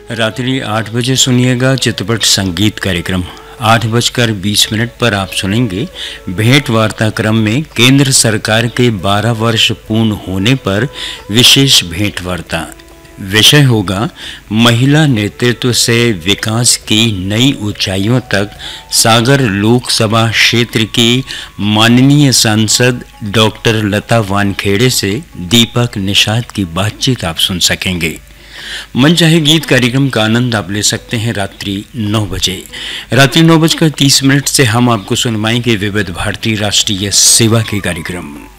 रात्रि 8 बजे सुनिएगा चित्रपट संगीत कार्यक्रम। 8:20 पर आप सुनेंगे भेंट वार्ता क्रम में केंद्र सरकार के 12 वर्ष पूर्ण होने पर विशेष भेंट वार्ता। विषय होगा महिला नेतृत्व से विकास की नई ऊंचाइयों तक। सागर लोकसभा क्षेत्र की माननीय सांसद डॉक्टर लता वानखेड़े से दीपक निषाद की बातचीत आप सुन सकेंगे। मनचाहे गीत कार्यक्रम का आनंद आप ले सकते हैं रात्रि 9 बजे। रात्रि 9:30 से हम आपको सुनवाएंगे विविध भारती राष्ट्रीय सेवा के कार्यक्रम।